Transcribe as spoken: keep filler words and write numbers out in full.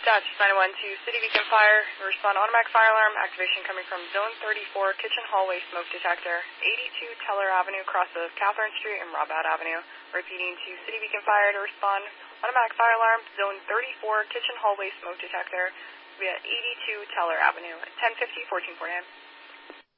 Dodge nine one two City Beacon Fire. Respond automatic fire alarm. Activation coming from Zone thirty-four Kitchen Hallway Smoke Detector. eighty-two Teller Avenue across of Catherine Street and Robout Avenue. Repeating to City Beacon Fire to respond automatic fire alarm. Zone thirty-four Kitchen Hallway Smoke Detector via eighty-two Teller Avenue. ten fifty, fourteen forty-nine.